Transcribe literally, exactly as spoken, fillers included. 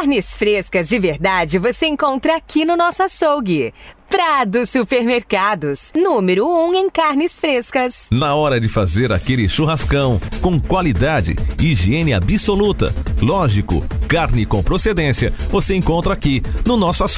Carnes frescas de verdade você encontra aqui no nosso açougue. Prado Supermercados, número um em carnes frescas. Na hora de fazer aquele churrascão, com qualidade, higiene absoluta, lógico, carne com procedência, você encontra aqui no nosso açougue.